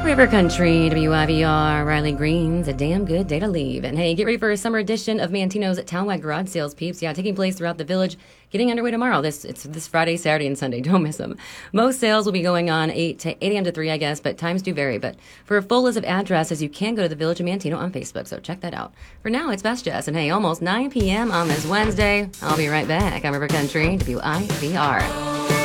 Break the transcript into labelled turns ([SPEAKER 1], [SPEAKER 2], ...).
[SPEAKER 1] River Country, WIVR, Riley Green's a damn good day to leave. And hey, get ready for a summer edition of Mantino's Townwide Garage Sales, peeps. Yeah, taking place throughout the village, getting underway tomorrow. It's this Friday, Saturday, and Sunday. Don't miss them. Most sales will be going on 8 a.m. to 3, I guess, but times do vary. But for a full list of addresses, you can go to the Village of Mantino on Facebook, so check that out. For now, it's Best Jess, and hey, almost 9 p.m. on this Wednesday. I'll be right back on River Country, WIVR.